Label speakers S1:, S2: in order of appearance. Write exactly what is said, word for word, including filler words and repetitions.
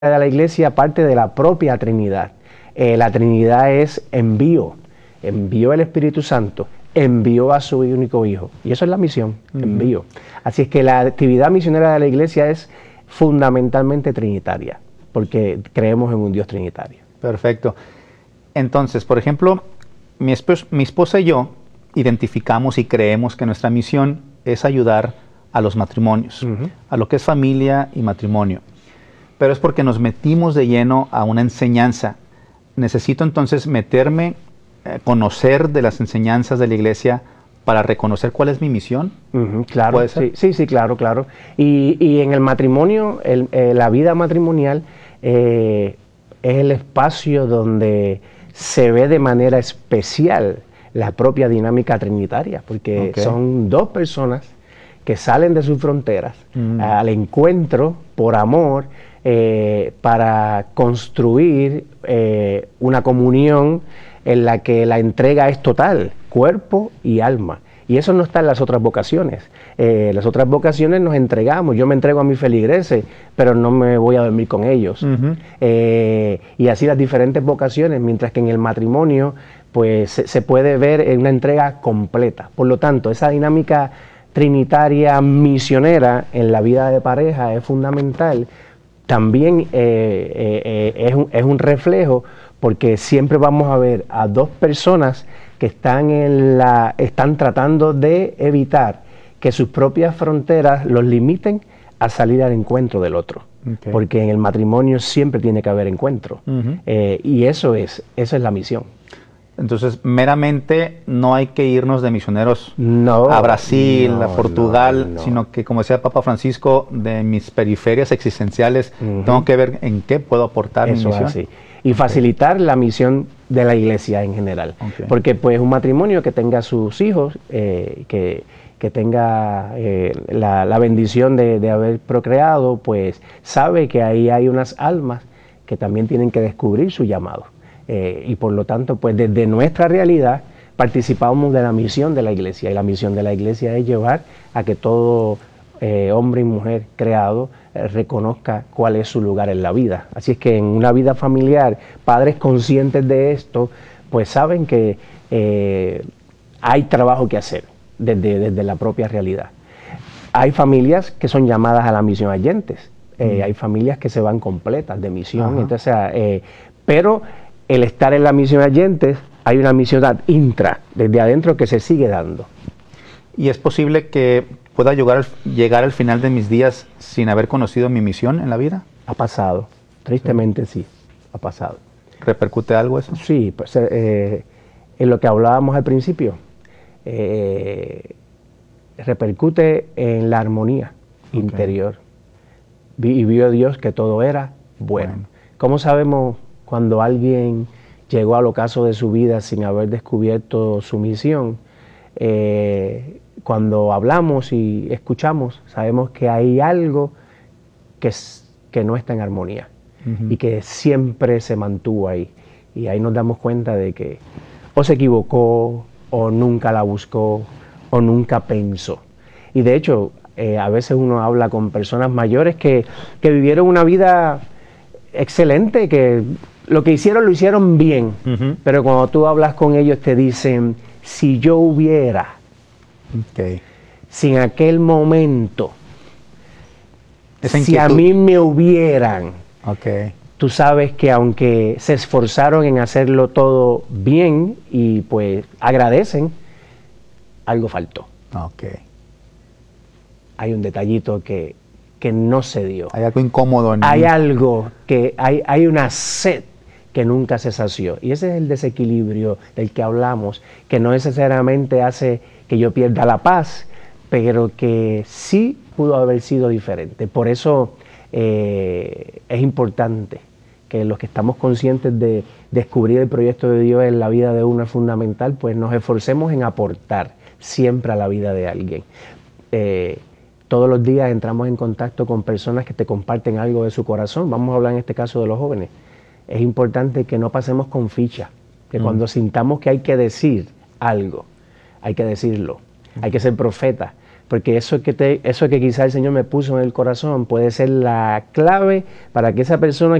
S1: de la iglesia parte de la propia Trinidad. Eh, la Trinidad es envío, envió el Espíritu Santo, envió a su único Hijo. Y eso es la misión, uh-huh. envío. Así es que la actividad misionera de la iglesia es fundamentalmente trinitaria, porque creemos en un Dios trinitario.
S2: Perfecto. Entonces, por ejemplo, mi, espos- mi esposa y yo identificamos y creemos que nuestra misión es ayudar a los matrimonios, uh-huh. a lo que es familia y matrimonio. Pero es porque nos metimos de lleno a una enseñanza. Necesito entonces meterme, eh, conocer de las enseñanzas de la iglesia para reconocer cuál es mi misión.
S1: Uh-huh, claro,
S2: ¿Puede ser?
S1: Sí, sí, sí, claro, claro. Y, y en el matrimonio, el, eh, la vida matrimonial eh, es el espacio donde se ve de manera especial la propia dinámica trinitaria, porque
S2: Okay.
S1: son dos personas que salen de sus fronteras
S2: mm.
S1: al encuentro por amor, eh, para construir eh, una comunión en la que la entrega es total, cuerpo y alma. Y eso no está en las otras vocaciones. Eh, las otras vocaciones nos entregamos. Yo me entrego a mis feligreses, pero no me voy a dormir con ellos. Uh-huh. Eh, y así las diferentes vocaciones, mientras que en el matrimonio pues se, se puede ver en una entrega completa. Por lo tanto, esa dinámica trinitaria misionera en la vida de pareja es fundamental. También eh, eh, eh, es, un, es un reflejo, porque siempre vamos a ver a dos personas que están, en la, están tratando de evitar que sus propias fronteras los limiten a salir al encuentro del otro. Okay. Porque en el matrimonio siempre tiene que haber encuentro. Uh-huh. eh, y eso es, eso es la misión.
S2: Entonces, meramente no hay que irnos de misioneros
S1: no,
S2: a Brasil,
S1: no,
S2: a Portugal,
S1: no, no.
S2: sino que, como decía Papa Francisco, de mis periferias existenciales, uh-huh. tengo que ver en qué puedo aportar
S1: Eso
S2: mi misión.
S1: Es así. Y facilitar okay. la misión de la iglesia en general.
S2: Okay.
S1: Porque pues un matrimonio que tenga sus hijos, eh, que, que tenga eh, la, la bendición de, de haber procreado, pues sabe que ahí hay unas almas que también tienen que descubrir su llamado. Eh, y por lo tanto, pues desde nuestra realidad participamos de la misión de la iglesia, y la misión de la iglesia es llevar a que todo eh, hombre y mujer creado eh, reconozca cuál es su lugar en la vida. Así es que en una vida familiar, padres conscientes de esto, pues saben que eh, hay trabajo que hacer desde, desde la propia realidad. Hay familias que son llamadas a la misión ayentes, eh, mm. hay familias que se van completas de misión, entonces, eh, pero el estar en la misión ayentes, hay una misión intra, desde adentro, que se sigue dando.
S2: ¿Y es posible que pueda llegar al, llegar al final de mis días sin haber conocido mi misión en la vida?
S1: Ha pasado, tristemente sí, sí ha pasado.
S2: ¿Repercute algo eso?
S1: Sí, pues eh, en lo que hablábamos al principio, eh, repercute en la armonía okay. interior. Y vio Dios que todo era bueno. bueno. ¿Cómo sabemos cuando alguien llegó al ocaso de su vida sin haber descubierto su misión? Eh, cuando hablamos y escuchamos, sabemos que hay algo que, es, que no está en armonía uh-huh. y que siempre se mantuvo ahí. Y ahí nos damos cuenta de que o se equivocó, o nunca la buscó, o nunca pensó. Y de hecho, eh, a veces uno habla con personas mayores que, que vivieron una vida excelente, que lo que hicieron lo hicieron bien, uh-huh. pero cuando tú hablas con ellos te dicen, si yo hubiera,
S2: okay.
S1: si en aquel momento,
S2: Esa
S1: si a mí me hubieran,
S2: okay.
S1: tú sabes que aunque se esforzaron en hacerlo todo bien y pues agradecen, algo faltó.
S2: Okay.
S1: Hay un detallito que, que no se dio.
S2: Hay algo incómodo. En
S1: hay mí. algo que, hay, hay una sed que nunca se sació. Y ese es el desequilibrio del que hablamos, que no necesariamente hace que yo pierda la paz, pero que sí pudo haber sido diferente. Por eso eh, es importante que los que estamos conscientes de descubrir el proyecto de Dios en la vida de uno es fundamental, pues nos esforcemos en aportar siempre a la vida de alguien. Eh, todos los días entramos en contacto con personas que te comparten algo de su corazón. Vamos a hablar en este caso de los jóvenes. Es importante que no pasemos con ficha, que mm. cuando sintamos que hay que decir algo, hay que decirlo, mm. hay que ser profeta, porque eso que, te, eso que quizá el Señor me puso en el corazón puede ser la clave para que esa persona